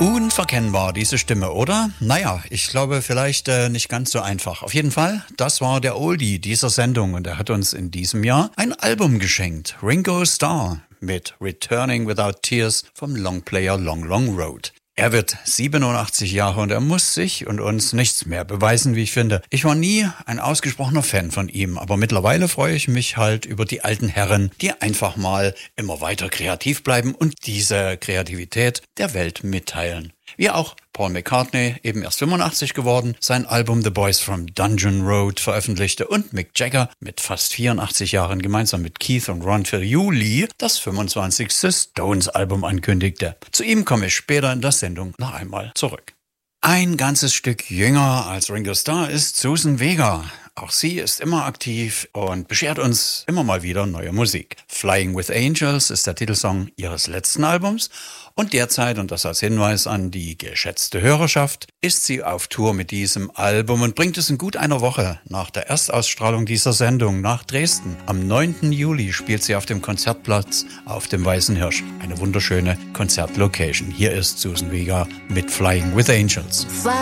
Unverkennbar, diese Stimme, oder? Naja, ich glaube vielleicht nicht ganz so einfach. Auf jeden Fall, das war der Oldie dieser Sendung und er hat uns in diesem Jahr ein Album geschenkt. Ringo Starr mit Returning Without Tears vom Longplayer Long Long Road. Er wird 87 Jahre und er muss sich und uns nichts mehr beweisen, wie ich finde. Ich war nie ein ausgesprochener Fan von ihm, aber mittlerweile freue ich mich halt über die alten Herren, die einfach mal immer weiter kreativ bleiben und diese Kreativität der Welt mitteilen. Wie auch Paul McCartney, eben erst 85 geworden, sein Album The Boys from Dungeon Road veröffentlichte und Mick Jagger mit fast 84 Jahren gemeinsam mit Keith und Ron für Juli das 25. Stones-Album ankündigte. Zu ihm komme ich später in der Sendung noch einmal zurück. Ein ganzes Stück jünger als Ringo Starr ist Suzanne Vega. Auch sie ist immer aktiv und beschert uns immer mal wieder neue Musik. Flying with Angels ist der Titelsong ihres letzten Albums und derzeit, und das als Hinweis an die geschätzte Hörerschaft, ist sie auf Tour mit diesem Album und bringt es in gut einer Woche nach der Erstausstrahlung dieser Sendung nach Dresden. Am 9. Juli spielt sie auf dem Konzertplatz auf dem Weißen Hirsch. Eine wunderschöne Konzertlocation. Hier ist Suzanne Vega mit Flying with Angels.